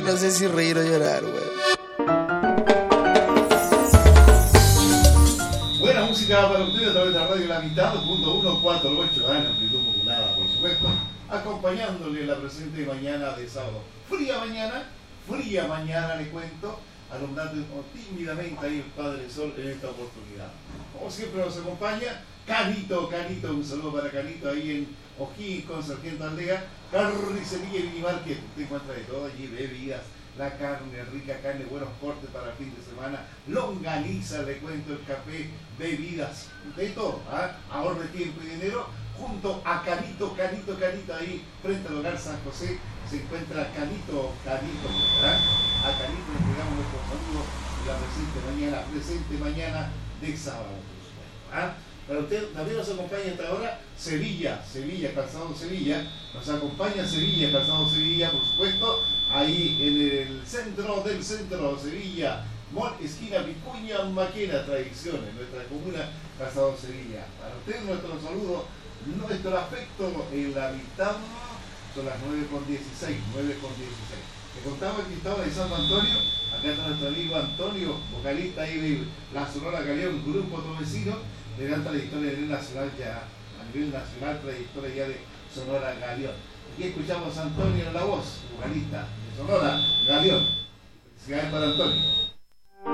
no sé si reír o llorar, weón. Buena música para ustedes a través de la radio La Mitad, .148 en amplitud modulada, por supuesto, acompañándole la presente mañana de sábado. Fría mañana le cuento, alumbrando tímidamente ahí el Padre Sol en esta oportunidad. Como siempre nos acompaña Canito, un saludo para Canito ahí en O'Higgins con Sargento Aldea, Carnicería y Minimarket. Usted encuentra de todo allí, bebidas, la carne, rica carne, buenos cortes para el fin de semana, longaniza, le cuento, el café, bebidas, de todo, ¿ah? Ahorre tiempo y dinero, junto a Canito ahí, frente al hogar San José, se encuentra Canito, ¿verdad? A Canito le entregamos nuestros saludos de la presente mañana de sábado, por supuesto, ¿ah? Para usted también nos acompaña hasta ahora Sevilla, Calzado Sevilla, nos acompaña Sevilla, Calzado Sevilla, por supuesto, ahí en el centro del centro, Sevilla, Mall, esquina Vicuña Maquena, tradiciones, nuestra comuna Calzado Sevilla. Para usted nuestro saludo, nuestro afecto en la mitad, son las 9:16. Le contaba que estaba de San Antonio, acá está nuestro amigo Antonio, vocalista ahí de la Sonora Galeón, grupo Tomecino, le canta la historia a nivel nacional ya, trayectoria ya de Sonora Galeón. Aquí escuchamos a Antonio en la voz, vocalista de Sonora Galeón. Felicidades para Antonio.